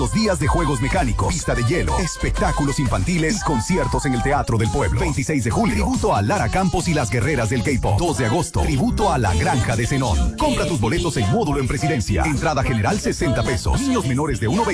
Los días de juegos mecánicos, pista de hielo, espectáculos infantiles y conciertos en el Teatro del Pueblo. 26 de julio, tributo a Lara Campos y las guerreras del K-pop. 2 de agosto, tributo a La Granja de Zenón. Compra tus boletos en módulo en Presidencia. Entrada general 60 pesos. Niños menores de 1.20